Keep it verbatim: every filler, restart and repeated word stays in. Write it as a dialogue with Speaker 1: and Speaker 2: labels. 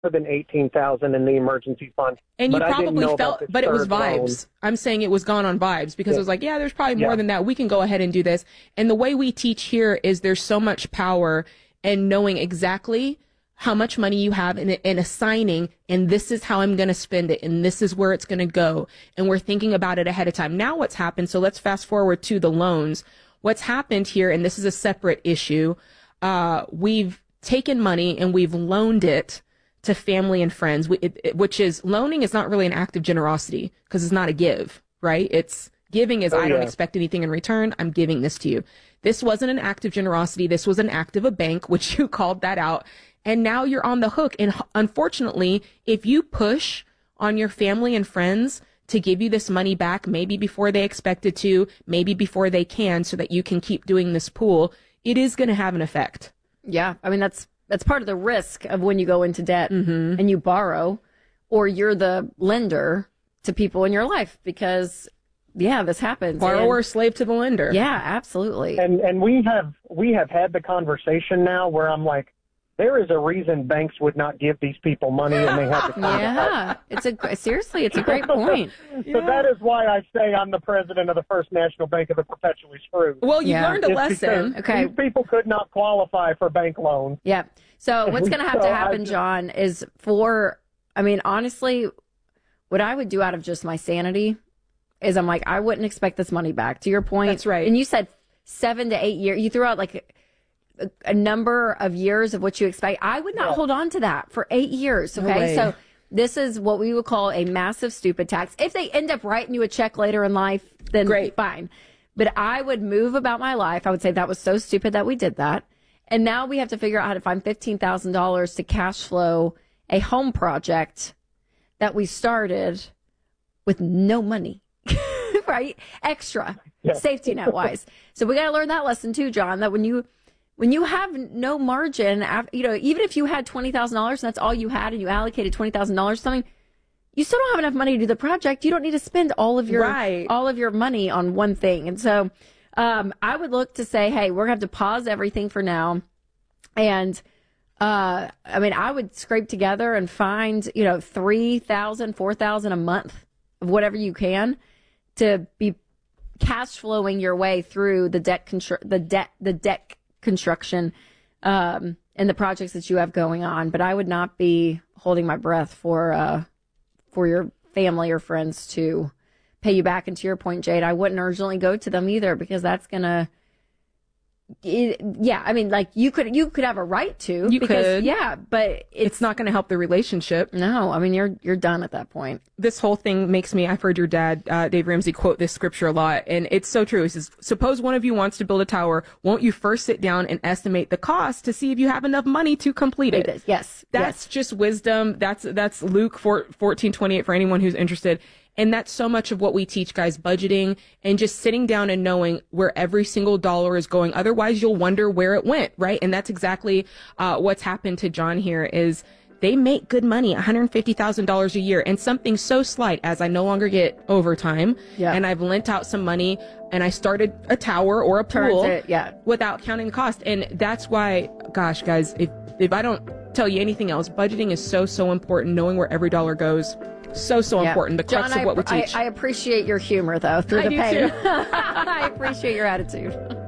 Speaker 1: than eighteen thousand in the emergency fund.
Speaker 2: And you
Speaker 1: but
Speaker 2: probably felt, but it was vibes. Loan. I'm saying it was gone on vibes because yeah. it was like, yeah, there's probably more yeah. than that. We can go ahead and do this. And the way we teach here is there's so much power in knowing exactly how much money you have and, and assigning, and this is how I'm going to spend it, and this is where it's going to go. And we're thinking about it ahead of time. Now what's happened, so let's fast forward to the loans. What's happened here, and this is a separate issue, uh, we've taken money and we've loaned it to family and friends, it, it, which is, loaning is not really an act of generosity because it's not a give, right? It's giving is, oh, I don't yeah. expect anything in return. I'm giving this to you. This wasn't an act of generosity. This was an act of a bank, which you called that out. And now you're on the hook. And unfortunately, if you push on your family and friends to give you this money back, maybe before they expected to, maybe before they can, so that you can keep doing this pool, it is going to have an effect.
Speaker 3: Yeah. I mean, that's, that's part of the risk of when you go into debt mm-hmm. and you borrow, or you're the lender to people in your life, because yeah, this happens.
Speaker 2: Borrower, and, slave to the lender.
Speaker 3: Yeah, absolutely.
Speaker 1: And, and we have, we have had the conversation now where I'm like, there is a reason banks would not give these people money, and they have to come
Speaker 3: yeah, it's a seriously, it's a great point.
Speaker 1: so
Speaker 3: yeah.
Speaker 1: that is why I say I'm the president of the First National Bank of the Perpetually Screwed.
Speaker 2: Well, you yeah. learned a
Speaker 1: it's
Speaker 2: lesson.
Speaker 3: Okay,
Speaker 1: these people could not qualify for bank loans.
Speaker 3: Yeah. So what's going to have
Speaker 1: so
Speaker 3: to happen,
Speaker 1: just,
Speaker 3: John, is for, I mean, honestly, what I would do out of just my sanity is I'm like, I wouldn't expect this money back. To your point,
Speaker 2: that's right.
Speaker 3: And you said seven to eight years. You threw out like a number of years of what you expect. I would not yeah. hold on to that for eight years. Okay. No so this is what we would call a massive stupid tax. If they end up writing you a check later in life, then
Speaker 2: great,
Speaker 3: fine. But I would move about my life. I would say that was so stupid that we did that. And now we have to figure out how to find fifteen thousand dollars to cash flow a home project that we started with no money, right? Extra yeah. safety net wise. So we got to learn that lesson too, John, that when you, When you have no margin, you know, even if you had twenty thousand dollars and that's all you had and you allocated twenty thousand dollars to something, you still don't have enough money to do the project. You don't need to spend all of your
Speaker 2: right.
Speaker 3: all of your money on one thing. And so um, I would look to say, hey, we're going to have to pause everything for now. And uh, I mean, I would scrape together and find, you know, three thousand dollars, four thousand dollars a month of whatever you can to be cash flowing your way through the debt, contr- the debt, the debt construction um, and the projects that you have going on. But I would not be holding my breath for uh, for your family or friends to pay you back. And to your point, Jade, I wouldn't urgently go to them either, because that's going to, yeah, I mean, like you could you could have a right to.
Speaker 2: You
Speaker 3: because,
Speaker 2: could.
Speaker 3: Yeah, but it's,
Speaker 2: it's not going to help the relationship.
Speaker 3: No, I mean, you're you're done at that point.
Speaker 2: This whole thing makes me, I've heard your dad, uh, Dave Ramsey, quote this scripture a lot, and it's so true. He says, suppose one of you wants to build a tower, won't you first sit down and estimate the cost to see if you have enough money to complete it?
Speaker 3: it yes.
Speaker 2: That's
Speaker 3: yes.
Speaker 2: just wisdom. That's, that's Luke fourteen twenty-eight for anyone who's interested. And that's so much of what we teach guys, budgeting and just sitting down and knowing where every single dollar is going. Otherwise, you'll wonder where it went, right? And that's exactly uh, what's happened to John here is they make good money, one hundred fifty thousand dollars a year. And something so slight as I no longer get overtime
Speaker 3: yeah.
Speaker 2: and I've lent out some money and I started a tower or a pool
Speaker 3: it, yeah.
Speaker 2: without counting the cost. And that's why, gosh, guys, if, if I don't tell you anything else, budgeting is so, so important. Knowing where every dollar goes. So, so yeah. important. The crux
Speaker 3: John,
Speaker 2: of what
Speaker 3: I,
Speaker 2: we teach.
Speaker 3: I, I appreciate your humor, though, through
Speaker 2: I
Speaker 3: the
Speaker 2: do
Speaker 3: pain.
Speaker 2: Too.
Speaker 3: I appreciate your attitude.